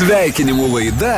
Sveikinimų laida.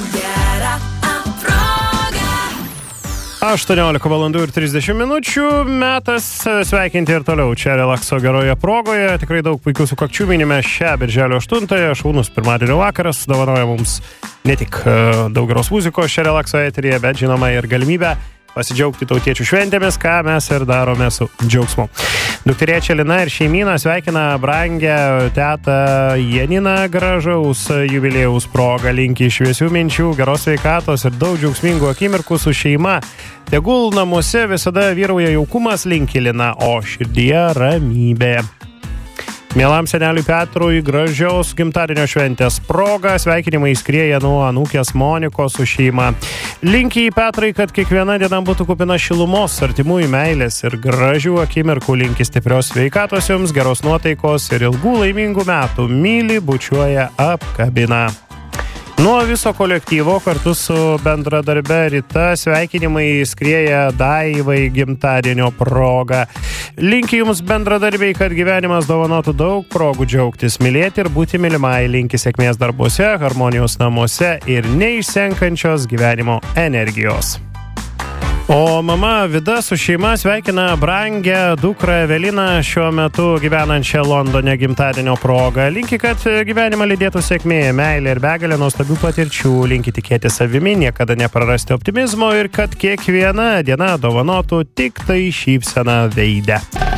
18:30 metas sveikinti ir toliau čia relakso geroje progoje. Tikrai daug puikių sukakčių minime šią birželio 8-ąją. Šaunus pirmadienio vakaras dovanoja mums ne tik daug geros muzikos čia relakso eteryje, bet žinoma ir galimybę pasidžiaugti tautiečių šventėmis, ką mes ir darome su džiaugsmu. Dukterėčia Lina ir šeimyna sveikina brangę tetą Janiną gražaus jubiliejaus progą. Linki šviesių minčių, geros sveikatos ir daug džiaugsmingų akimirkų su šeima. Tegul namuose visada vyrauja jaukumas, linki Lina, o širdyje ramybė. Mielam seneliui Petrui gražiaus gimtadienio šventės proga. Sveikinimai skrieja nuo anūkės Monikos su šeima. Linki į Petrai, kad kiekviena diena būtų kupina šilumos, artimųjų meilės ir gražių akimirkų. Linki stiprios sveikatos jums, geros nuotaikos ir ilgų laimingų metų. Myli, bučiuoja, apkabina. Nuo viso kolektyvo kartu su bendradarbe Rita sveikinimai skrieja Daivai gimtadienio proga. Linki jums bendradarbiai, kad gyvenimas dovanotų daug progų džiaugtis, mylėti ir būti mylimai. Linki sėkmės darbuose, harmonijos namuose ir neišsenkančios gyvenimo energijos. O mama Vida su šeima sveikina brangę dukrą Eveliną šiuo metu gyvenančią Londone gimtadienio proga. Linki, kad gyvenimą lydėtų sėkmė, meilė ir begalė nuostabių patirčių. Linki tikėti savimi, niekada neprarasti optimizmo ir kad kiekviena diena dovanotų tik tai šypseną veide.